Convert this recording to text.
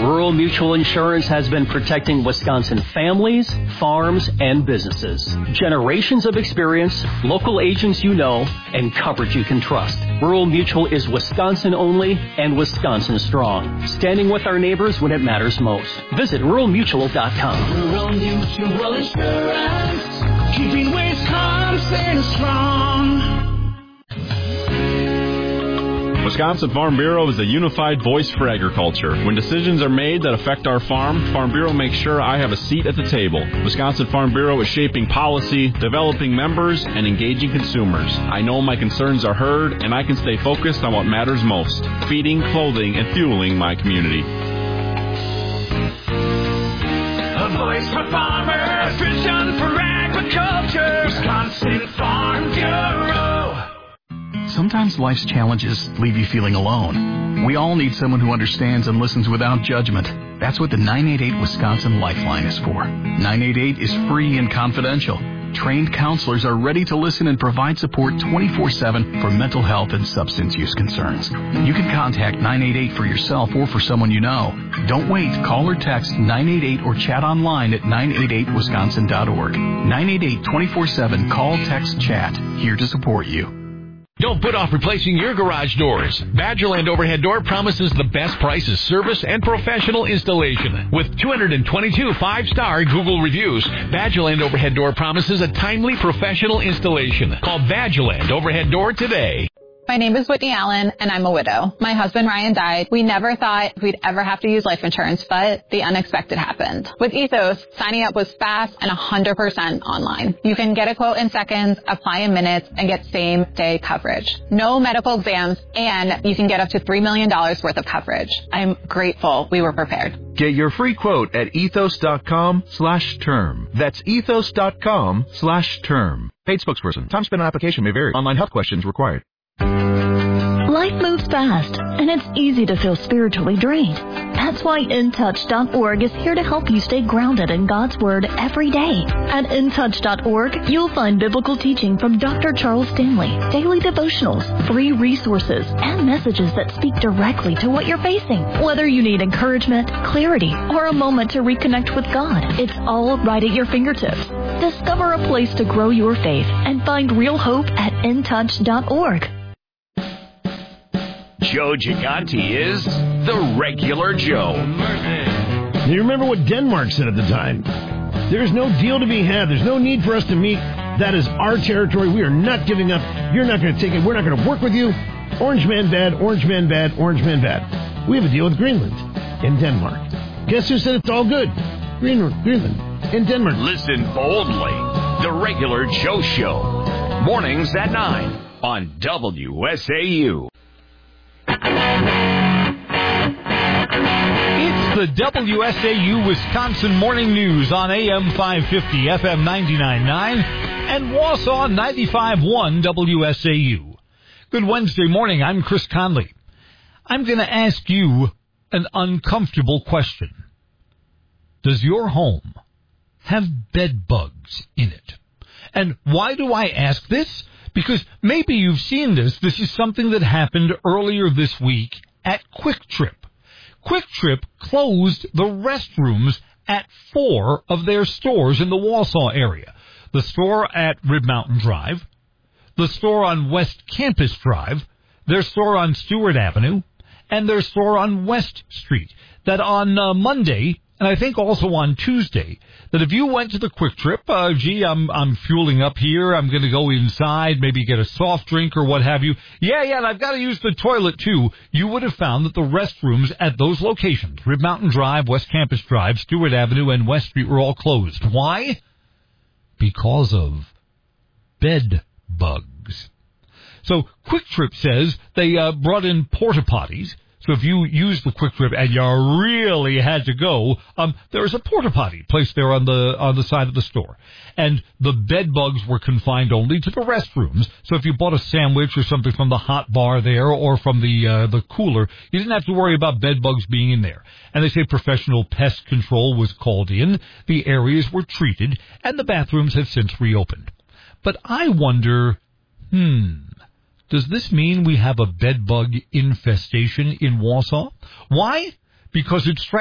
Rural Mutual Insurance has been protecting Wisconsin families, farms, and businesses. Generations of experience, local agents you know, and coverage you can trust. Rural Mutual is Wisconsin only and Wisconsin strong, standing with our neighbors when it matters most. Visit ruralmutual.com. Rural Mutual Insurance, keeping Wisconsin strong. Wisconsin Farm Bureau is a unified voice for agriculture. When decisions are made that affect our farm, Farm Bureau makes sure I have a seat at the table. Wisconsin Farm Bureau is shaping policy, developing members, and engaging consumers. I know my concerns are heard, and I can stay focused on what matters most: feeding, clothing, and fueling my community. A voice for farmers, vision for agriculture. Wisconsin Farm Bureau. Sometimes life's challenges leave you feeling alone. We all need someone who understands and listens without judgment. That's what the 988 Wisconsin Lifeline is for. 988 is free and confidential. Trained counselors are ready to listen and provide support 24/7 for mental health and substance use concerns. You can contact 988 for yourself or for someone you know. Don't wait. Call or text 988 or chat online at 988wisconsin.org. 988 24/7. Call, text, chat. Here to support you. Don't put off replacing your garage doors. Badgerland Overhead Door promises the best prices, service, and professional installation. With 222 five-star Google reviews, Badgerland Overhead Door promises a timely professional installation. Call Badgerland Overhead Door today. My name is Whitney Allen, and I'm a widow. My husband, Ryan, died. We never thought we'd ever have to use life insurance, but the unexpected happened. With Ethos, signing up was fast and 100% online. You can get a quote in seconds, apply in minutes, and get same-day coverage. No medical exams, and you can get up to $3 million worth of coverage. I'm grateful we were prepared. Get your free quote at ethos.com/term. That's ethos.com/term. Paid spokesperson. Time spent on application may vary. Online health questions required. Life moves fast, and it's easy to feel spiritually drained. That's why InTouch.org is here to help you stay grounded in God's Word every day. At InTouch.org, you'll find biblical teaching from Dr. Charles Stanley, daily devotionals, free resources, and messages that speak directly to what you're facing. Whether you need encouragement, clarity, or a moment to reconnect with God, it's all right at your fingertips. Discover a place to grow your faith and find real hope at InTouch.org. Joe Gigante is the regular Joe. You remember what Denmark said at the time? There's no deal to be had. There's no need for us to meet. That is our territory. We are not giving up. You're not going to take it. We're not going to work with you. Orange man bad, orange man bad, orange man bad. We have a deal with Greenland in Denmark. Guess who said it's all good? Greenland in Denmark. Listen boldly. The regular Joe Show. Mornings at 9 on WSAU. It's the WSAU Wisconsin Morning News on AM 550, FM 99.9, and Wausau 95.1 WSAU. Good Wednesday morning. I'm Chris Conley. I'm going to ask you an uncomfortable question. Does your home have bed bugs in it? And why do I ask this? Because maybe you've seen this. This is something that happened earlier this week at Quick Trip. Quick Trip closed the restrooms at 4 of their stores in the Wausau area. The store at Rib Mountain Drive, the store on West Campus Drive, their store on Stewart Avenue, and their store on West Street. That on Monday, and I think also on Tuesday, that if you went to the Quick Trip, I'm fueling up here, I'm going to go inside, maybe get a soft drink or what have you. Yeah, and I've got to use the toilet too. You would have found that the restrooms at those locations, Rib Mountain Drive, West Campus Drive, Stewart Avenue, and West Street, were all closed. Why? Because of bed bugs. So Quick Trip says they brought in porta potties. So if you use the Quick Trip and you really had to go, there's a porta potty placed there on the side of the store. And the bed bugs were confined only to the restrooms. So if you bought a sandwich or something from the hot bar there or from the cooler, you didn't have to worry about bed bugs being in there. And they say professional pest control was called in, the areas were treated, and the bathrooms have since reopened. But I wonder, does this mean we have a bed bug infestation in Wausau? Why? Because it strikes